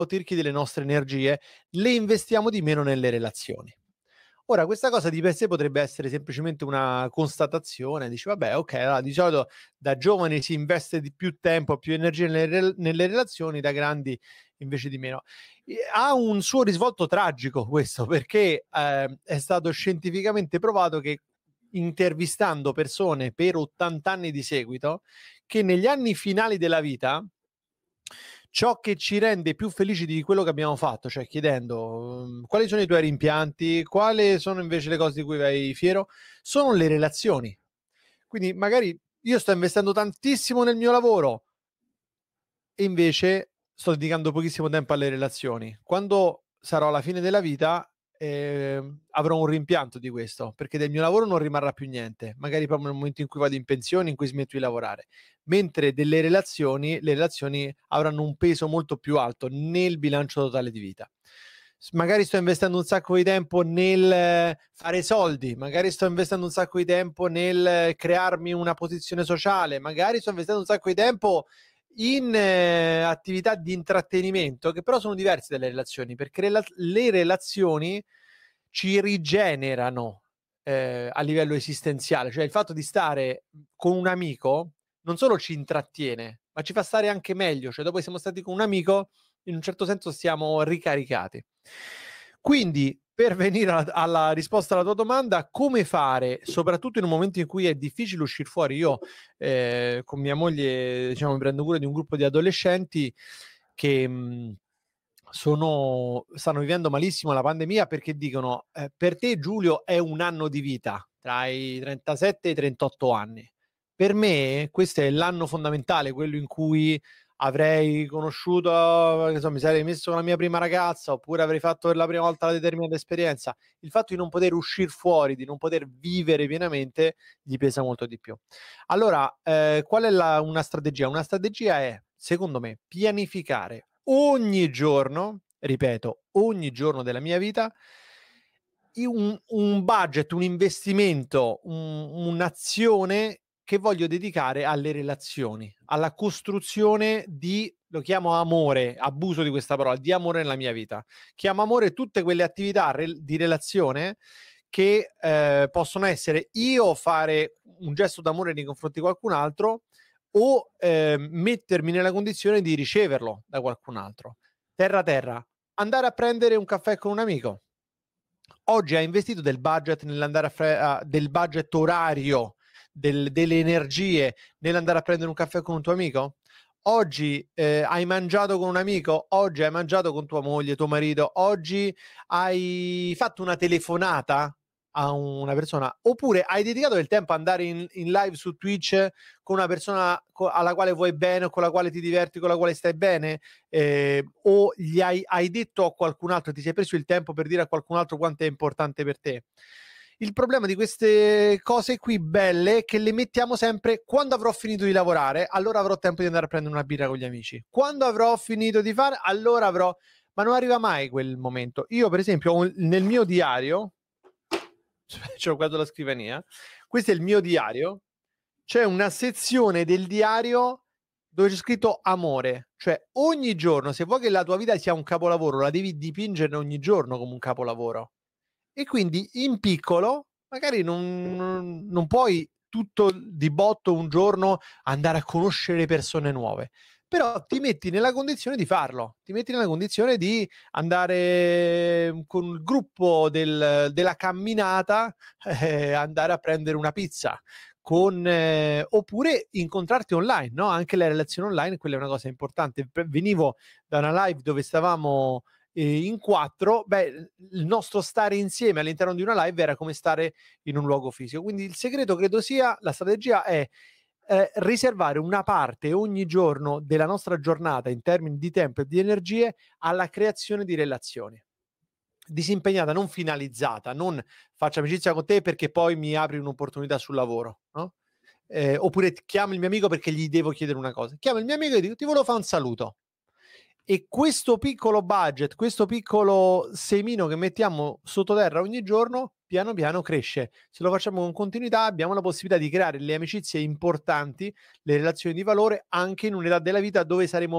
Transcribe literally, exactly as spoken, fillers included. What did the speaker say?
o ti ricchi delle nostre energie, le investiamo di meno nelle relazioni. Ora, questa cosa di per sé potrebbe essere semplicemente una constatazione, dici vabbè, ok, allora, di solito da giovani si investe di più tempo, più energia nelle, rel- nelle relazioni, da grandi invece di meno. E ha un suo risvolto tragico questo, perché eh, è stato scientificamente provato che intervistando persone per ottanta anni di seguito, che negli anni finali della vita ciò che ci rende più felici di quello che abbiamo fatto, cioè chiedendo um, quali sono i tuoi rimpianti, quali sono invece le cose di cui vai fiero, sono le relazioni. Quindi magari io sto investendo tantissimo nel mio lavoro e invece sto dedicando pochissimo tempo alle relazioni. Quando sarò alla fine della vita eh, avrò un rimpianto di questo, perché del mio lavoro non rimarrà più niente, magari proprio nel momento in cui vado in pensione, in cui smetto di lavorare, mentre delle relazioni, le relazioni avranno un peso molto più alto nel bilancio totale di vita. Magari sto investendo un sacco di tempo nel fare soldi, magari sto investendo un sacco di tempo nel crearmi una posizione sociale, magari sto investendo un sacco di tempo in eh, attività di intrattenimento che però sono diverse dalle relazioni, perché rela- le relazioni ci rigenerano eh, a livello esistenziale, cioè il fatto di stare con un amico non solo ci intrattiene, ma ci fa stare anche meglio, cioè dopo che siamo stati con un amico in un certo senso siamo ricaricati. Quindi, per venire alla, alla risposta alla tua domanda, come fare, soprattutto in un momento in cui è difficile uscire fuori? Io eh, con mia moglie, diciamo, mi prendo cura di un gruppo di adolescenti che mh, sono, stanno vivendo malissimo la pandemia perché dicono, eh, per te Giulio è un anno di vita, tra i trentasette e i trentotto anni. Per me questo è l'anno fondamentale, quello in cui avrei conosciuto, che so, mi sarei messo con la mia prima ragazza, oppure avrei fatto per la prima volta la determinata esperienza. Il fatto di non poter uscire fuori, di non poter vivere pienamente, gli pesa molto di più. Allora, eh, qual è la- una strategia? Una strategia è, secondo me, pianificare ogni giorno, ripeto, ogni giorno della mia vita, i- un, un budget, un investimento, un- un'azione che voglio dedicare alle relazioni, alla costruzione di, lo chiamo amore, abuso di questa parola, di amore nella mia vita. Chiamo amore tutte quelle attività re- di relazione che eh, possono essere io fare un gesto d'amore nei confronti di qualcun altro o eh, mettermi nella condizione di riceverlo da qualcun altro. Terra terra, andare a prendere un caffè con un amico. Oggi hai investito del budget nell'andare a fre- a- del budget orario, del- delle energie nell'andare a prendere un caffè con un tuo amico? Oggi eh, hai mangiato con un amico? Oggi hai mangiato con tua moglie, tuo marito? Oggi hai fatto una telefonata a una persona? Oppure hai dedicato del tempo ad andare in, in live su Twitch con una persona co- alla quale vuoi bene o con la quale ti diverti, con la quale stai bene? Eh, o gli hai, hai detto a qualcun altro, ti sei preso il tempo per dire a qualcun altro quanto è importante per te? Il problema di queste cose qui belle è che le mettiamo sempre quando avrò finito di lavorare, allora avrò tempo di andare a prendere una birra con gli amici. Quando avrò finito di fare, allora avrò... Ma non arriva mai quel momento. Io, per esempio, ho un- nel mio diario, c'ho qua sulla scrivania, questo è il mio diario, c'è una sezione del diario dove c'è scritto amore, cioè ogni giorno, se vuoi che la tua vita sia un capolavoro, la devi dipingere ogni giorno come un capolavoro. E quindi in piccolo, magari non, non, non puoi tutto di botto un giorno andare a conoscere persone nuove, però ti metti nella condizione di farlo, ti metti nella condizione di andare con il gruppo del, della camminata, eh, andare a prendere una pizza, con, eh, oppure incontrarti online, no? Anche le relazioni online, quella è una cosa importante. Venivo da una live dove stavamo eh, in quattro, beh, il nostro stare insieme all'interno di una live era come stare in un luogo fisico. Quindi il segreto credo sia, la strategia è eh, riservare una parte ogni giorno della nostra giornata in termini di tempo e di energie alla creazione di relazioni. Disimpegnata, non finalizzata, non faccio amicizia con te perché poi mi apri un'opportunità sul lavoro, no? Eh, oppure chiamo il mio amico perché gli devo chiedere una cosa. Chiamo il mio amico e dico ti volevo fare un saluto. E questo piccolo budget, questo piccolo semino che mettiamo sottoterra ogni giorno, piano piano cresce. Se lo facciamo con continuità, abbiamo la possibilità di creare le amicizie importanti, le relazioni di valore, anche in un'età della vita dove saremo